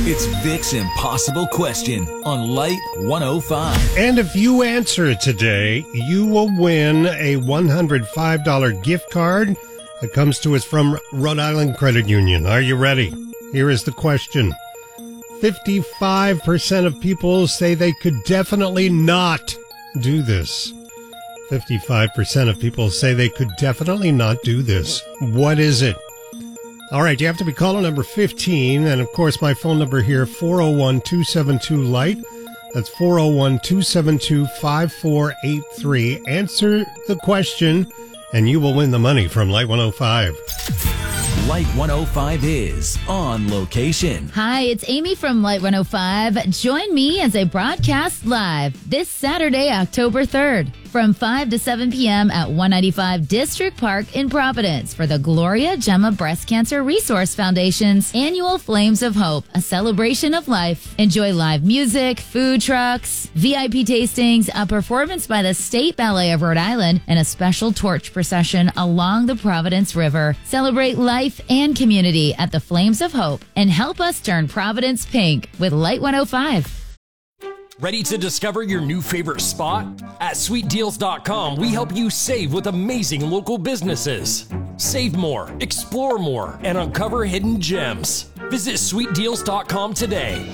It's Vic's Impossible Question on Light 105. And if you answer it today, you will win a $105 gift card that comes to us from Rhode Island Credit Union. Are you ready? Here is the question. 55% of people say they could definitely not do this. 55% of people say they could definitely not do this. What is it? All right, you have to be caller number 15. And, of course, my phone number here, 401-272-LIGHT. That's 401-272-5483. Answer the question, and you will win the money from Light 105. Light 105 is on location. Hi, it's Amy from Light 105. Join me as I broadcast live this Saturday, October 3rd, from 5 to 7 p.m. at 195 District Park in Providence for the Gloria Gemma Breast Cancer Resource Foundation's annual Flames of Hope, a celebration of life. Enjoy live music, food trucks, VIP tastings, a performance by the State Ballet of Rhode Island, and a special torch procession along the Providence River. Celebrate life and community at the Flames of Hope and help us turn Providence pink with Light 105. Ready to discover your new favorite spot? At SweetDeals.com, we help you save with amazing local businesses. Save more, explore more, and uncover hidden gems. Visit SweetDeals.com today.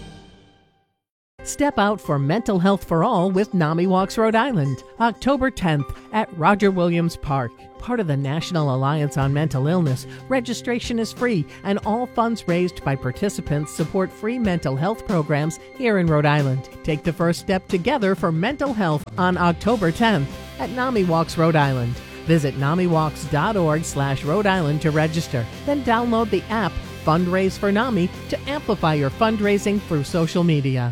Step out for Mental Health for All with NAMI Walks Rhode Island, October 10th at Roger Williams Park. Part of the National Alliance on Mental Illness, registration is free, and all funds raised by participants support free mental health programs here in Rhode Island. Take the first step together for mental health on October 10th at NAMI Walks Rhode Island. Visit NAMIWalks.org/Rhode Island to register. Then download the app Fundraise for NAMI to amplify your fundraising through social media.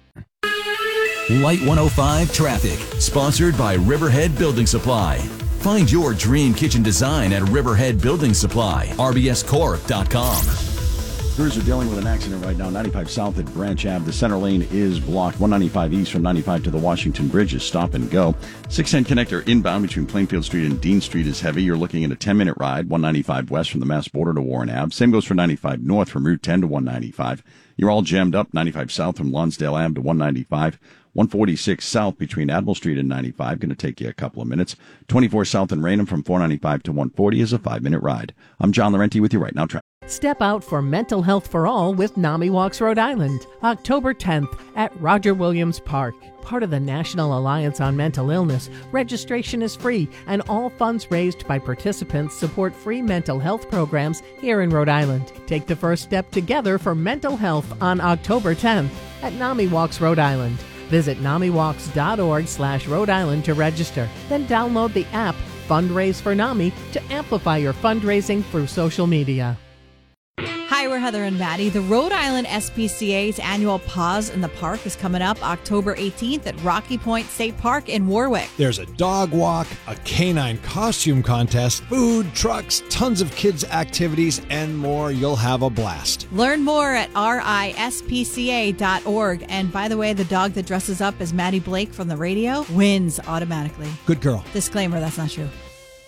Light 105 Traffic, sponsored by Riverhead Building Supply. Find your dream kitchen design at Riverhead Building Supply, rbscorp.com. Crews are dealing with an accident right now. 95 south at Branch Ave. The center lane is blocked. 195 east from 95 to the Washington Bridge is stop and go. 610 connector inbound between Plainfield Street and Dean Street is heavy. You're looking at a 10-minute ride. 195 west from the Mass border to Warren Ave. Same goes for 95 north from Route 10 to 195. You're all jammed up. 95 south from Lonsdale Ave to 195. 146 south between Admiral Street and 95, going to take you a couple of minutes. 24 south in Raynham from 495 to 140 is a 5-minute ride. I'm John Laurenti with you right now. Step out for Mental Health for All with NAMI Walks Rhode Island, October 10th at Roger Williams Park. Part of the National Alliance on Mental Illness, registration is free, and all funds raised by participants support free mental health programs here in Rhode Island. Take the first step together for mental health on October 10th at NAMI Walks Rhode Island. Visit NAMIWalks.org/Rhode Island to register. Then download the app Fundraise for NAMI to amplify your fundraising through social media. Hi, we're Heather and Maddie. The Rhode Island SPCA's annual Paws in the Park is coming up October 18th at Rocky Point State Park in Warwick. There's a dog walk, a canine costume contest, food, trucks, tons of kids' activities, and more. You'll have a blast. Learn more at rispca.org. And by the way, the dog that dresses up as Maddie Blake from the radio wins automatically. Good girl. Disclaimer, that's not true.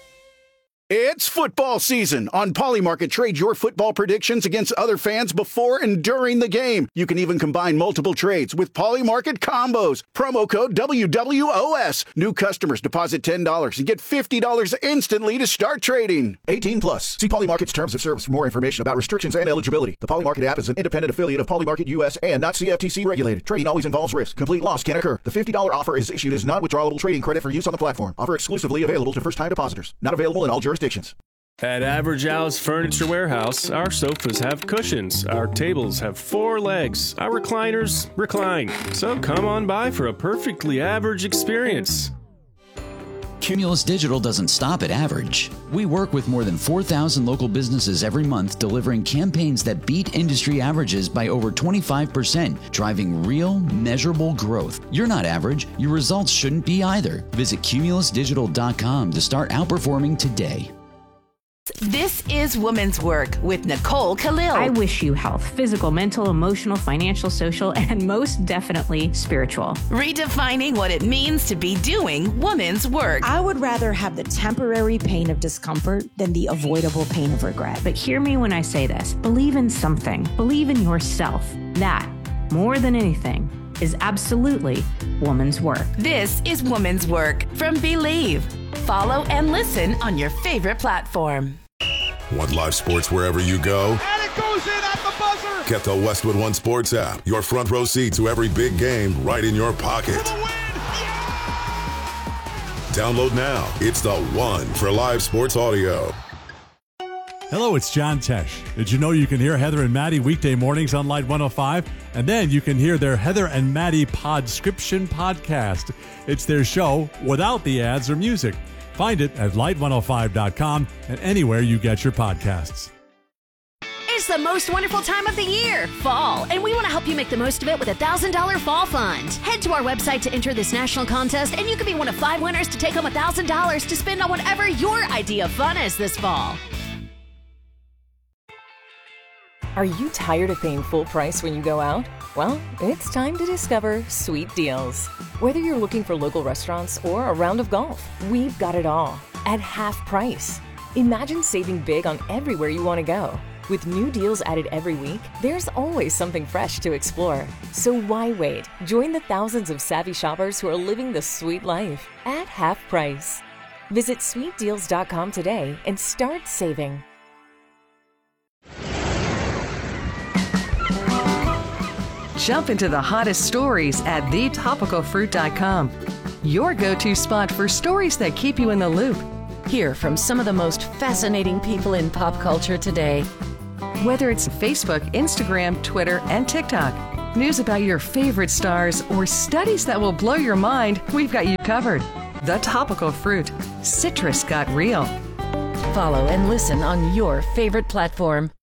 It's football season. On Polymarket, trade your football predictions against other fans before and during the game. You can even combine multiple trades with Polymarket combos. Promo code WWOS. New customers deposit $10 and get $50 instantly to start trading. 18 plus. See Polymarket's terms of service for more information about restrictions and eligibility. The Polymarket app is an independent affiliate of Polymarket US and not CFTC regulated. Trading always involves risk. Complete loss can occur. The $50 offer is issued as non-withdrawable trading credit for use on the platform. Offer exclusively available to first-time depositors. Not available in all jurisdictions. At Average Al's Furniture Warehouse, our sofas have cushions, our tables have 4 legs, our recliners recline. So come on by for a perfectly average experience. Cumulus Digital doesn't stop at average. We work with more than 4,000 local businesses every month, delivering campaigns that beat industry averages by over 25%, driving real, measurable growth. You're not average. Your results shouldn't be either. Visit cumulusdigital.com to start outperforming today. This is Woman's Work with Nicole Khalil. I wish you health, physical, mental, emotional, financial, social, and most definitely spiritual. Redefining what it means to be doing woman's work. I would rather have the temporary pain of discomfort than the avoidable pain of regret. But hear me when I say this. Believe in something. Believe in yourself. That, more than anything, is absolutely woman's work. This is Woman's Work from Believe. Follow and listen on your favorite platform. Want live sports wherever you go? And it goes in at the buzzer! Get the Westwood One Sports app. Your front row seat to every big game right in your pocket. For the win! Yeah! Download now. It's the one for live sports audio. Hello, it's John Tesh. Did you know you can hear Heather and Maddie weekday mornings on Light 105? And then you can hear their Heather and Maddie Podscription podcast. It's their show without the ads or music. Find it at light105.com and anywhere you get your podcasts. It's the most wonderful time of the year, fall, and we want to help you make the most of it with a $1,000 fall fund. Head to our website to enter this national contest, and you could be one of 5 winners to take home $1,000 to spend on whatever your idea of fun is this fall. Are you tired of paying full price when you go out? Well, it's time to discover Sweet Deals. Whether you're looking for local restaurants or a round of golf, we've got it all at half price. Imagine saving big on everywhere you want to go. With new deals added every week, there's always something fresh to explore. So why wait? Join the thousands of savvy shoppers who are living the sweet life at half price. Visit sweetdeals.com today and start saving. Jump into the hottest stories at thetopicalfruit.com. Your go-to spot for stories that keep you in the loop. Hear from some of the most fascinating people in pop culture today. Whether it's Facebook, Instagram, Twitter, and TikTok, news about your favorite stars, or studies that will blow your mind, we've got you covered. The Topical Fruit. Citrus got real. Follow and listen on your favorite platform.